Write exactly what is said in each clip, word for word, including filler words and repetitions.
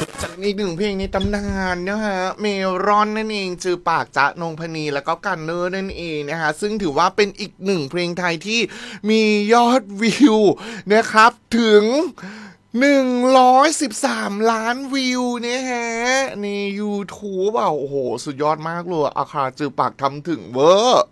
จากอีกหนึ่งเพลงในตำนานนะฮะเมรอนนั่นเองจือปากจ๊ะนงพนีแล้วก็กันเนอร์นั่นเองนะฮะซึ่งถือว่าเป็นอีกหนึ่งเพลงไทยที่มียอดวิวนะครับถึงหนึ่งร้อยสิบสามล้านวิวเนี่ยฮะใน YouTube อ่ะโอ้โหสุดยอดมากเลยอาคาจือปากทำถึงเวอร์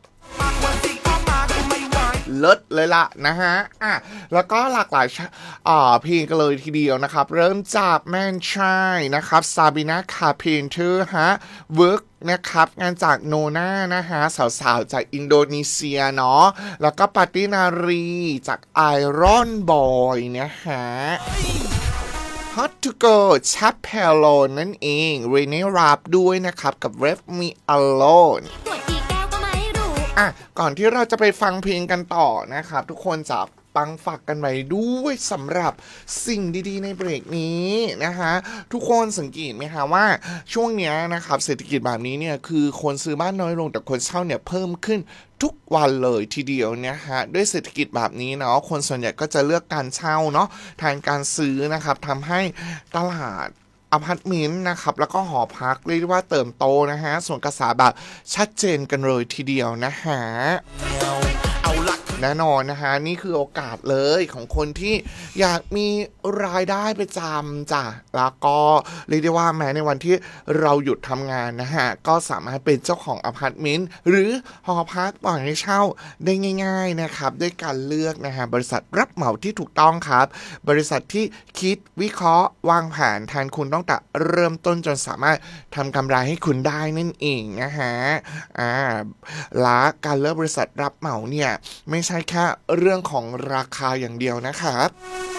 เลิศเลยล่ะนะฮะอ่ะแล้วก็หลากหลายอ่าเพลงกันเลยทีเดียวนะครับเริ่มจากแมนชายนะครับซาบินาคาเพนเทอร์ฮะเวิร์กนะครับงานจากโนนานะฮะสาวๆจากอินโดนีเซียเนาะแล้วก็ปาตินารีจากไอรอนบอยนะฮะHot to go ชัปเพโลนั่นเองเรเน่ราบด้วยนะครับกับ Left Me Alone อ่ะก่อนที่เราจะไปฟังเพลงกันต่อนะครับทุกคนจะปังฝักกันไว้ด้วยสำหรับสิ่งดีๆในเบรกนี้นะคะทุกคนสังเกตไหมคะว่าช่วงนี้นะครับเศรษฐกิจแบบนี้เนี่ยคือคนซื้อบ้านน้อยลงแต่คนเช่าเนี่ยเพิ่มขึ้นทุกวันเลยทีเดียวนะฮะด้วยเศรษฐกิจแบบนี้เนาะคนส่วนใหญ่ก็จะเลือกการเช่าเนาะแทนการซื้อนะครับทำให้ตลาดอพาร์ตเมนต์นะครับแล้วก็หอพักเรียกว่าเติมโตนะฮะส่วนกระแสแบบชัดเจนกันเลยทีเดียวนะฮะแน่นอนนะฮะนี่คือโอกาสเลยของคนที่อยากมีรายได้ประจำจ้ะแล้วก็เรียกได้ว่าแม้ในวันที่เราหยุดทำงานนะฮะก็สามารถเป็นเจ้าของอพาร์ตเมนต์หรือหอพักปล่อยให้เช่าได้ง่ายๆนะครับด้วยการเลือกนะฮะบริษัทรับเหมาที่ถูกต้องครับบริษัทที่คิดวิเคราะห์วางแผนแทนคุณตั้งแต่เริ่มต้นจนสามารถทำกำไรให้คุณได้นั่นเองนะฮะอ่าและการเลือกบริษัทรับเหมาเนี่ยไม่ใช่แค่เรื่องของราคาอย่างเดียวนะครับ